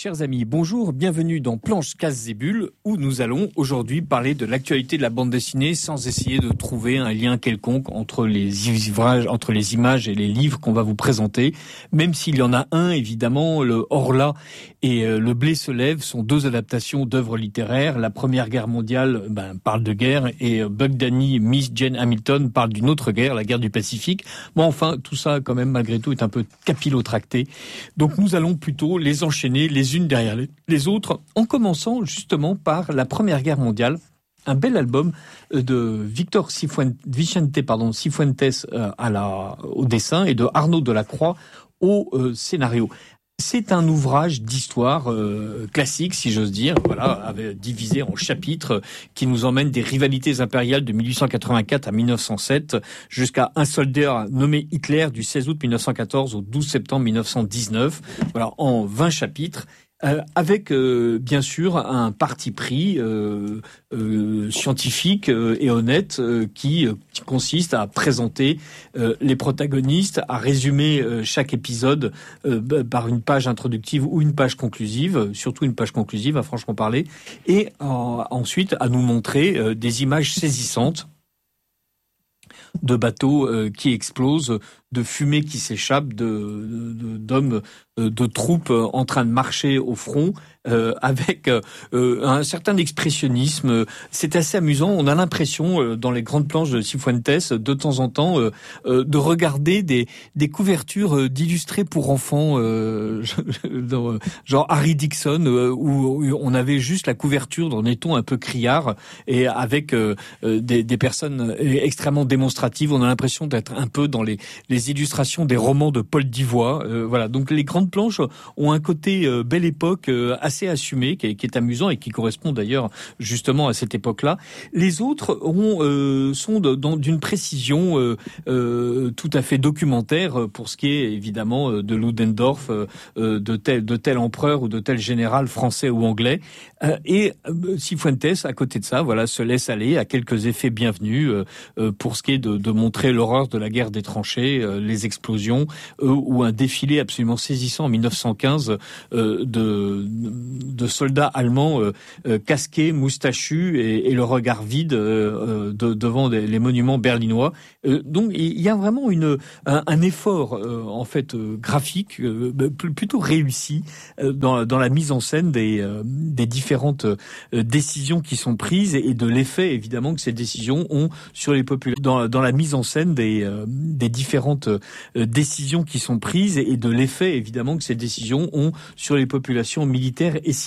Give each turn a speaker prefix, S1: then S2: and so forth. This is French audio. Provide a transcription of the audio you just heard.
S1: Chers amis, bonjour, bienvenue dans Planches, Cases et Bulles, où nous allons aujourd'hui parler de l'actualité de la bande dessinée sans essayer de trouver un lien quelconque entre les images et les livres qu'on va vous présenter, même s'il y en a un, évidemment, le Horla et Le Blé se lève sont deux adaptations d'œuvres littéraires. La Première Guerre mondiale parle de guerre et Buck Danny, Miss Jane Hamilton parle d'une autre guerre, la guerre du Pacifique. Bon, enfin, tout ça, quand même, malgré tout, est un peu capillotracté. Donc nous allons plutôt les enchaîner les unes derrière les autres, en commençant justement par la Première Guerre mondiale, un bel album de Victor Vicente Cifuentes au dessin et de Arnaud Delacroix au scénario. C'est un ouvrage d'histoire classique, si j'ose dire, divisé en chapitres qui nous emmène des rivalités impériales de 1884 à 1907 jusqu'à un soldat nommé Hitler du 16 août 1914 au 12 septembre 1919, en 20 chapitres. Avec bien sûr un parti pris scientifique et honnête qui consiste à présenter les protagonistes, à résumer chaque épisode par une page introductive ou une page conclusive, surtout une page conclusive à franchement parler, et ensuite à nous montrer des images saisissantes de bateaux qui explosent, de fumée qui s'échappe, d'hommes, de troupes en train de marcher au front, avec un certain expressionnisme. C'est assez amusant. On a l'impression, dans les grandes planches de Cifuentes, de temps en temps, de regarder des couvertures d'illustrés pour enfants, genre Harry Dixon, où on avait juste la couverture d'un éton un peu criard, et avec des personnes extrêmement démonstratives. On a l'impression d'être un peu dans les illustrations des romans de Paul Divois. Donc les grandes planches ont un côté belle époque assez assumé, qui est amusant et qui correspond d'ailleurs justement à cette époque-là. Les autres sont d'une précision tout à fait documentaire pour ce qui est évidemment de Ludendorff, de tel empereur ou de tel général français ou anglais. Et Cifuentes, à côté de ça, se laisse aller à quelques effets bienvenus pour ce qui est de montrer l'horreur de la guerre des tranchées, les explosions, ou un défilé absolument saisissant en 1915 de soldats allemands casqués, moustachus et le regard vide devant les monuments berlinois. Donc il y a vraiment un effort en fait graphique plutôt réussi dans la mise en scène des différentes décisions qui sont prises et de l'effet évidemment que ces décisions ont sur les populations. Dans la mise en scène des différentes décisions qui sont prises et de l'effet évidemment que ces décisions ont sur les populations militaires et civiles.